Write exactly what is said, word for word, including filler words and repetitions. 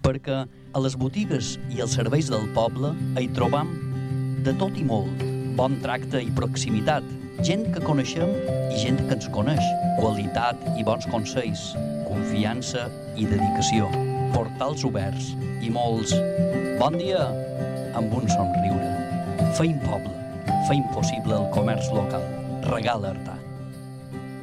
perquè a les botigues i els serveis del poble hi trobam de tot i molt, bon tracte i proximitat, gent que coneixem i gent que ens coneix, qualitat i bons consells, confiança i dedicació, portals oberts i molts bon dia amb un somriure. Feim poble, feim possible el comerç local. Regala Artà.